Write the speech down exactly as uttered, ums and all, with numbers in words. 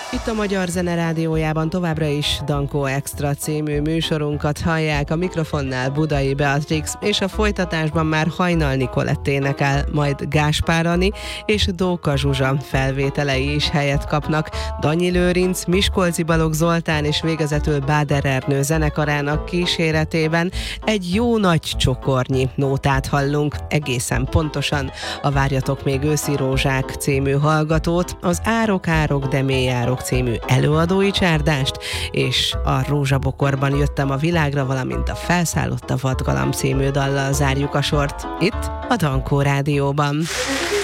Itt a Magyar Zene Rádiójában továbbra is Dankó Extra című műsorunkat hallják, a mikrofonnál Budai Beatrix, és a folytatásban már Hajnal Nikolett énekel, majd Gáspár Ani és Dóka Zsuzsa felvételei is helyet kapnak. Danyi Lőrinc, Miskolci Balogh Zoltán és végezetül Báder Ernő zenekarának kíséretében egy jó nagy csokornyi nótát hallunk, egészen pontosan a Várjatok még őszi rózsák című hallgatót, az Árok, árok, de mély árok című előadói csárdást, és a Rózsabokorban jöttem a világra, valamint a Felszállott a vadgalamb című dallal zárjuk a sort itt a Dankó Rádióban.